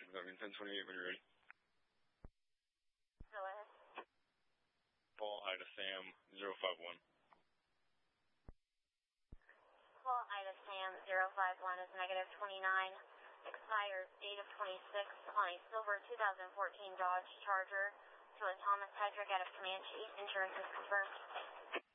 That means 1028 when you're ready. Go ahead. Paul Ida Sam 051. Paul Ida Sam 051 is negative 29. Expires date of 26 on a silver 2014 Dodge Charger to a Thomas Hedrick out of Comanche. Insurance is confirmed.